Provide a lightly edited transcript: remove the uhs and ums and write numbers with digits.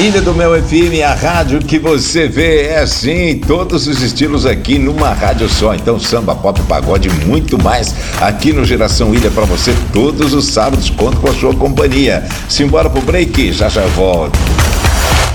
Ilha do Mel FM, a rádio que você vê, é assim, todos os estilos aqui numa rádio só. Então samba, pop, pagode e muito mais aqui no Geração Ilha pra você todos os sábados. Conto com a sua companhia. Simbora pro break, já já volto.